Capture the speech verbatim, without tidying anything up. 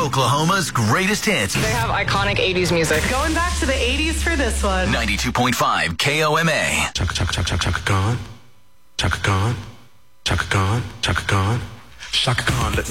Oklahoma's greatest hits. They have iconic eighties music. Going back to the eighties for this one. ninety-two point five K O M A. Chaka, chaka, chaka, chaka, chaka Khan. Chaka Khan. Chaka Khan. Chaka Khan. Chaka Khan.